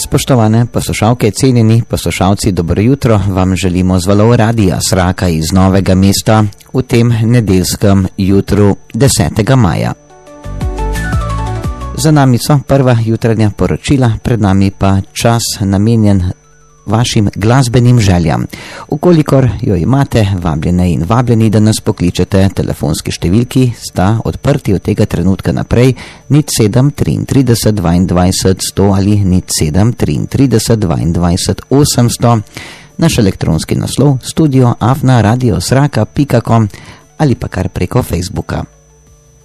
Spoštovane poslušalke, cenjeni poslušalci, dobro jutro, vam želimo z valov Radia Sraka iz Novega mesta v tem nedeljskem jutru 10. maja. Za nami so prva jutranja poročila, pred nami pa čas namenjen vašim glasbenim željam. Ukolikor jo imate, vabljene in vabljeni, da nas pokličete, telefonski številki sta odprti od tega trenutka naprej 07 33 22 100 ali 07 33 22 800, naš elektronski naslov studio@radiosraka.com ali pa kar preko Facebooka.